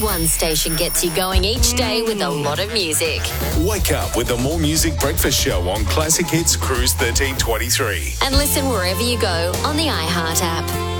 one station gets you going each day with a lot of music. Wake up with the More Music Breakfast Show on Classic Hits Cruise 1323. And listen wherever you go on the iHeart app.